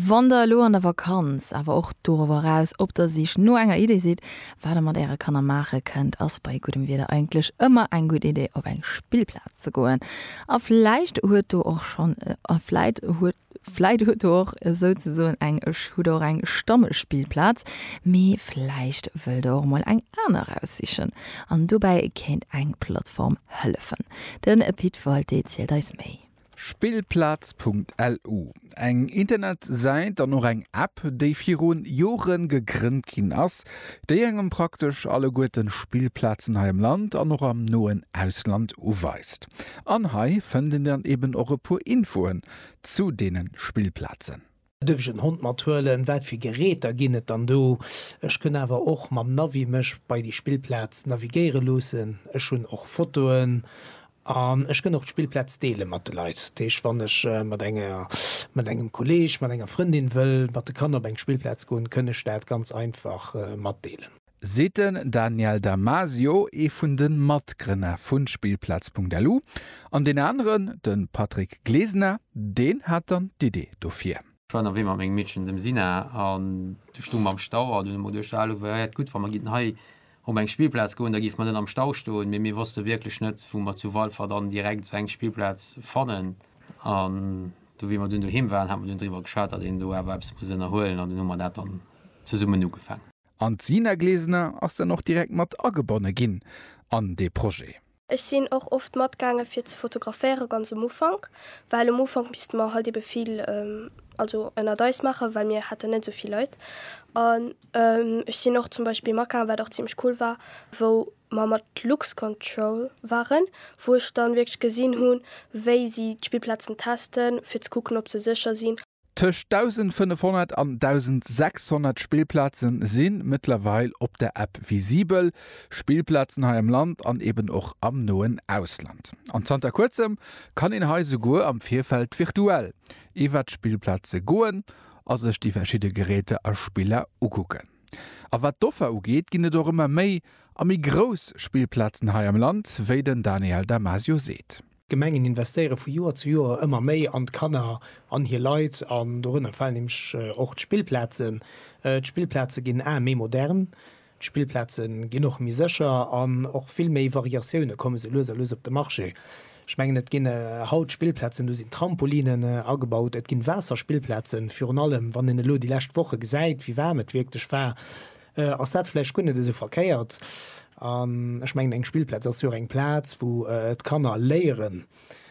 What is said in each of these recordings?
Wann der lo an der Vakanz awer och dower raus, ob der sich no enger Idee sieht, wat man der kann mache könnt ass bei gutem Wetter eigentlich immer eng gut Idee op eng Spielplatz zu goen. Vielleicht huet du auch schon vielleicht huet auch so eng Schuder eng Stammespielplatz, me vielleicht will du auch mal eng Äner raussichen. An dubei kennt eng Plattform hëllefen. Den Pit wollte erzählt als méi. Spielplatz.lu eng Internetseite an noch eng App, déi virun Joren gegrünnt gin ass, déi engem praktisch alle guten Spielplatzen ha im Land an noch am noen Ausland uweist. An hai fënden dann eben eure pur Infoen zu denen Spielplatzen. Dëwgen Hund matuelen wäfir Geräter ginnet an do. Ech kën awer och mam Navi mech bei die Spielplatz navigéiere losen, Ech hun och Fotoen. Ech gën noch Spielplatz deele mat de Leiit. Teech wannnech mat engem Kolleg, mat enger Freundin wëll, wat de kann op eng Spielplatz goen, kënne stäit ganz einfach mat deelen. Seten Daniel Damasio vun den Matgrenner vun Spielplatz.lu an den anderen den Patrick Glesner, den hat dann d'Idee dofir. Wie man eng Mädchen dem Sinne an du stumm am Stau du Modell gut man gi hei eng Spielplatz go, da gif man den am Stau sto, mir was du wirklich net, wo man zu Wahl dann direkt zu eng Spielplatz fannen an du wie man du hinwaren, haben den drüber geschat, den du erwerbs erholen an den dat dann zu summe nu gefangen. An Zinerglesener ass er noch direkt mat agebonne ginn an de Projekt. Ich sinn auch oft matgange fir ze fotografiere ganz am Ufang, weil am Ufang bis man halt viel also ennner Deis mache, weil mir hatte net sovi Leute. Ich sinn noch zum Beispiel Makan, weil doch ziemlich cool war, wo man mat Lux Control waren, wo ich dann wirklich gesinn hunn, wéi sie die Spielplatzen tasten, fir zu gucken, ob sie sicher sind. Tisch 1500 an 1600 Spielplatzen sind mittlerweile op der App visibel. Spielplatzen ha im Land an eben auch am noen Ausland. An Santa kurzem kann in Heise go am Vierfeld virtuell. Iwer Spielplatze goen, as sech die verschiedene Geräte als Spieler ugucken. A wat doffer ugeht, ginne doch immer méi am gros Spielplatzen ha im Land, wéi den Daniel Damasio seht. Gemengen investiere vu Joer zu Joer immer méi an Kanner an hier Leiit an runnner fall nämlich och Spielplätzen. Spielplätze ginn méi modern. Spielplätzen gin noch mi secher an och viel méi Variatioune komme se loser op de Marche. Schmengen net ginne Hautspielplätzen, du sind Trampolinen agebaut, et ginn Wässerspielplätzen fir an allem, wann in lo die lächt woche gesäit, wie wärmet wirklichg war ass datflech kunnne de se verkeiert. Ich meine eng Spielplatz as eng Platz, wo et Kanner léieren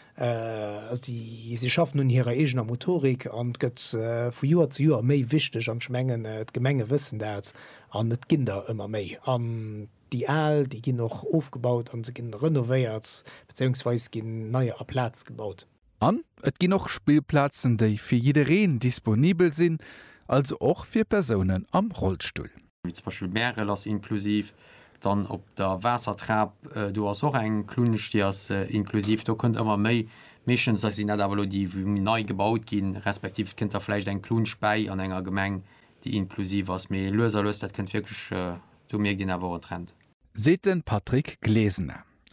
sie schaffen nun ihrer egener Motorik an gëtt vu Joer zu Joer méi wichtech an Schmengen et Gemenge wëssen dat an net Kinder immer méi. An die Äl, die ginn noch aufgebaut an se ginn renovéiert beziehungsweise ginn neue Platz gebaut. An et ginn noch Spielplatzen, déi fir jidereen disponibel sinn, also och fir Personen am Rollstuhl. Wie zum Beispiel Meere lass inklusiv. Dann op der Wassertrab du hast auch eng Klunech die inklusiv, da könnt immer méi méchen sie net die neu gebaut gin, respektiv kind der vielleicht eng Klunspei an enger Gemeng, die inklusiv was mé loser löst, dat könnt wirklich du mir gin awer trennt. Seten Patrick Glesner.